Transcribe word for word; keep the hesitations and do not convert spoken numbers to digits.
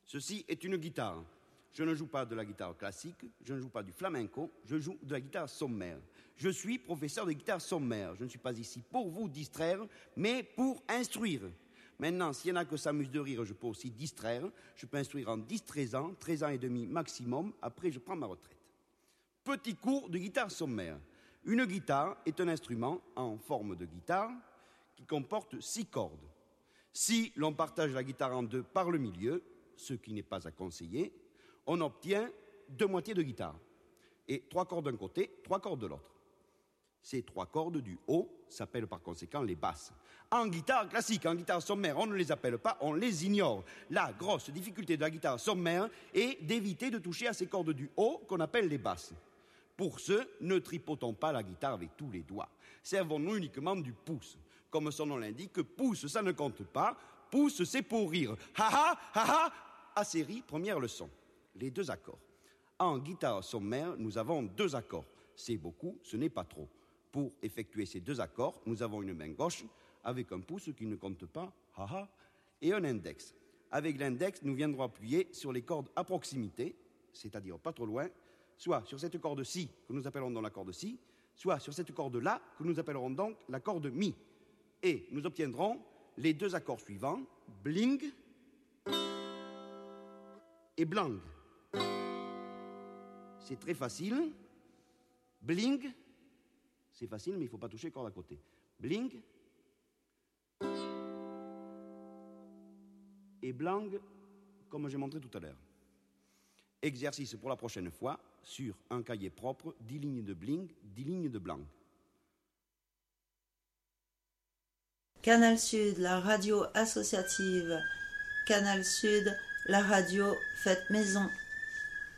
Ceci est une guitare. Je ne joue pas de la guitare classique, je ne joue pas du flamenco, je joue de la guitare sommaire. Je suis professeur de guitare sommaire. Je ne suis pas ici pour vous distraire, mais pour instruire. Maintenant, s'il y en a que s'amusent de rire, je peux aussi distraire. Je peux instruire en dix treize ans, treize ans et demi maximum. Après, je prends ma retraite. Petit cours de guitare sommaire. Une guitare est un instrument en forme de guitare qui comporte six cordes. Si l'on partage la guitare en deux par le milieu, ce qui n'est pas à conseiller, on obtient deux moitiés de guitare. Et trois cordes d'un côté, trois cordes de l'autre. Ces trois cordes du haut s'appellent par conséquent les basses. En guitare classique, en guitare sommaire, on ne les appelle pas, on les ignore. La grosse difficulté de la guitare sommaire est d'éviter de toucher à ces cordes du haut qu'on appelle les basses. Pour ce, ne tripotons pas la guitare avec tous les doigts. Servons-nous uniquement du pouce. Comme son nom l'indique, pouce, ça ne compte pas. Pouce, c'est pour rire. Ha ha, ha ha. À série, première leçon. Les deux accords. En guitare sommaire, nous avons deux accords. C'est beaucoup, ce n'est pas trop. Pour effectuer ces deux accords, nous avons une main gauche avec un pouce qui ne compte pas, ha ha, et un index. Avec l'index, nous viendrons appuyer sur les cordes à proximité, c'est-à-dire pas trop loin, soit sur cette corde-ci, que nous appellerons donc la corde Si, soit sur cette corde-là, que nous appellerons donc la corde Mi. Et nous obtiendrons les deux accords suivants, bling et blang. C'est très facile. Bling, c'est facile, mais il ne faut pas toucher les cordes à côté. Bling et blang, comme j'ai montré tout à l'heure. Exercice pour la prochaine fois, sur un cahier propre, dix lignes de bling, dix lignes de blang. Canal Sud, la radio associative. Canal Sud, la radio faite maison.